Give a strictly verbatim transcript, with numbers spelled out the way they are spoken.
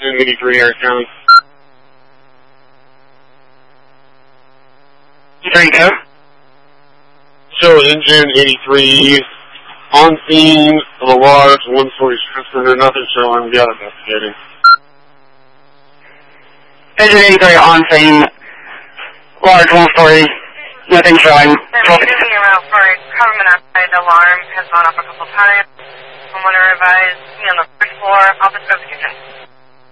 Engine eighty-three, Harris County. Three, go. Show Engine eighty-three on scene of a large one-story structure. Nothing showing. We are investigating. Engine eighty-three on scene. Large one-story. Nothing showing. They're moving around for a government outside alarm has gone off a couple times. Homeowner advised, be on the first floor, opposite of the kitchen.